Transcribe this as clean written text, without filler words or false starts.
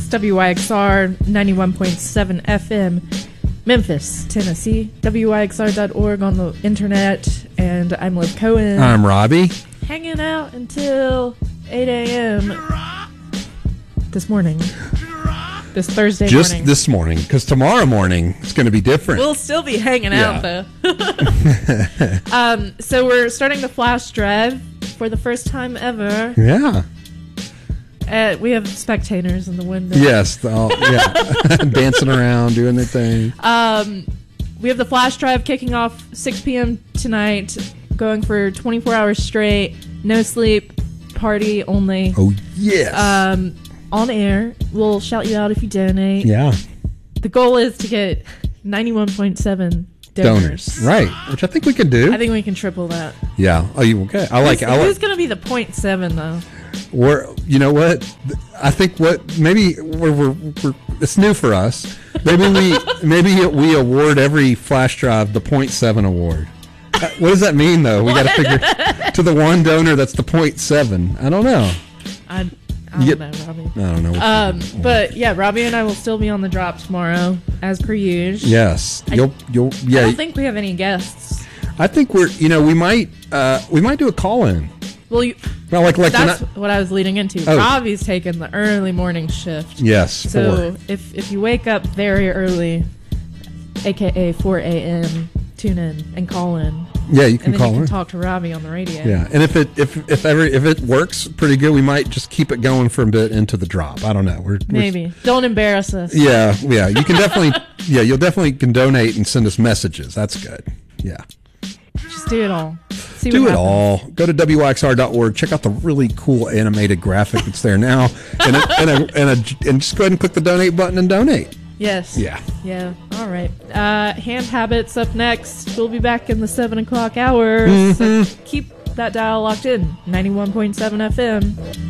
WYXR 91.7 FM, Memphis, Tennessee. WYXR.org on the internet. And I'm Liv Cohen. I'm Robbie. Hanging out until 8 a.m. this morning. This Thursday morning. Just this morning, because tomorrow morning it's going to be different. We'll still be hanging out, though. So we're starting the flash drive for the first time ever. Yeah. We have spectators in the window. Yes. Dancing around, doing their thing. We have the flash drive kicking off 6 p.m. tonight, going for 24 hours straight. No sleep, party only. Oh, yes. On air. We'll shout you out if you donate. Yeah. The goal is to get 91.7 donors. Right, which I think we can do. I think we can triple that. Yeah. Oh, you okay? Who's going to be the 0.7 though? You know what? I think maybe we're it's new for us. Maybe we award every flash drive the 0.7 award. What does that mean though? We got to figure to the one donor that's the 0.7. I don't know. I don't know, Robbie. I don't know. But yeah, Robbie and I will still be on the drop tomorrow, as per usual. Yes, I don't think we have any guests. I think we might do a call in. Well, that's what I was leading into. Oh. Robbie's taking the early morning shift. Yes. So if you wake up very early, aka 4 a.m., tune in and call in. Yeah, you can call in. And then you can talk to Robbie on the radio. Yeah, and if it works pretty good, we might just keep it going for a bit into the drop. I don't know. Maybe. Don't embarrass us. Yeah. You can definitely. You'll definitely can donate and send us messages. That's good. Yeah. Just do it all. Do it all. Go to WYXR.org. Check out the really cool animated graphic that's there now, and just go ahead and click the donate button and donate. Yes. Yeah. Yeah. All right. Hand habits up next. We'll be back in the 7 o'clock hour. Mm-hmm. So keep that dial locked in. 91.7 FM.